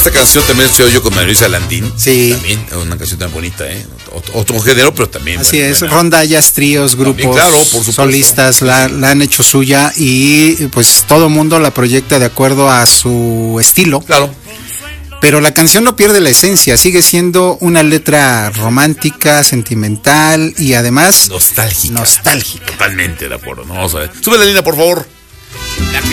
esta canción también se oyó con María Landín. Sí. También una canción tan bonita, Otro género, pero también. Así es, buena. rondallas, tríos, grupos, También, claro, por supuesto. solistas la han hecho suya y pues todo mundo la proyecta de acuerdo a su estilo. Claro. Pero la canción no pierde la esencia, sigue siendo una letra romántica, sentimental y además Nostálgica. nostálgica. Totalmente de acuerdo. No, vamos a ver. Sube la línea, por favor.